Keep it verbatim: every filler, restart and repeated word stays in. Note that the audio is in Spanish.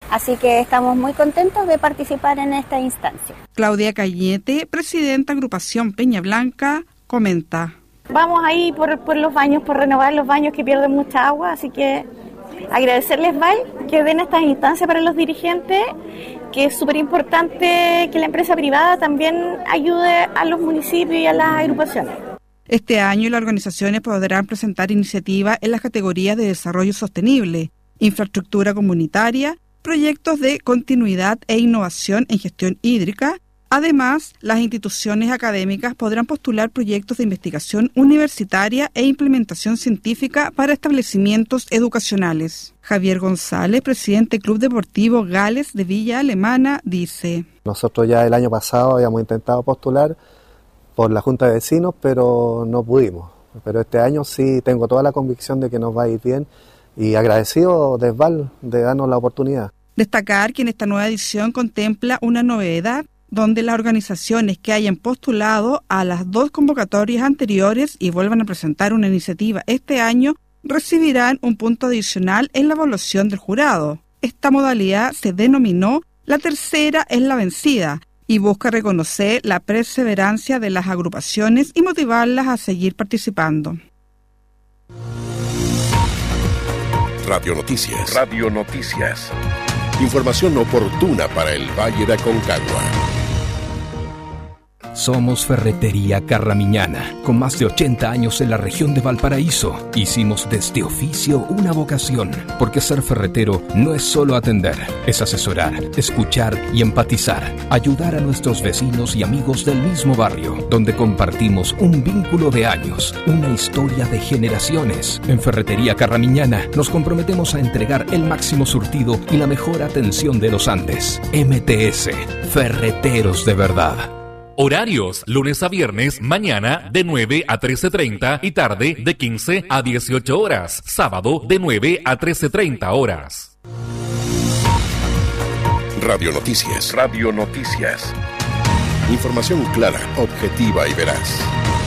Así que estamos muy contentos de participar en esta instancia. Claudia Cañete, presidenta Agrupación Peña Blanca, comenta. Vamos ahí por, por los baños, por renovar los baños que pierden mucha agua, así que agradecerles, Val, que den estas instancias para los dirigentes, que es súper importante que la empresa privada también ayude a los municipios y a las agrupaciones. Este año las organizaciones podrán presentar iniciativas en las categorías de desarrollo sostenible, infraestructura comunitaria, proyectos de continuidad e innovación en gestión hídrica. Además, las instituciones académicas podrán postular proyectos de investigación universitaria e implementación científica para establecimientos educacionales. Javier González, presidente del Club Deportivo Gales de Villa Alemana, dice: Nosotros ya el año pasado habíamos intentado postular por la Junta de Vecinos, pero no pudimos. Pero este año sí tengo toda la convicción de que nos va a ir bien y agradecido de Val de darnos la oportunidad. Destacar que en esta nueva edición contempla una novedad, donde las organizaciones que hayan postulado a las dos convocatorias anteriores y vuelvan a presentar una iniciativa este año, recibirán un punto adicional en la evaluación del jurado. Esta modalidad se denominó la tercera es la vencida y busca reconocer la perseverancia de las agrupaciones y motivarlas a seguir participando. Radio Noticias. Radio Noticias. Información oportuna para el Valle de Aconcagua. Somos Ferretería Carramiñana, con más de ochenta años en la región de Valparaíso. Hicimos de este oficio una vocación, porque ser ferretero no es solo atender, es asesorar, escuchar y empatizar, ayudar a nuestros vecinos y amigos del mismo barrio, donde compartimos un vínculo de años, una historia de generaciones. En Ferretería Carramiñana nos comprometemos a entregar el máximo surtido y la mejor atención de los Andes. M T S, Ferreteros de verdad. Horarios, lunes a viernes, mañana de nueve a trece treinta y tarde de quince a dieciocho horas. Sábado de nueve a trece treinta horas. Radio Noticias. Radio Noticias. Información clara, objetiva y veraz.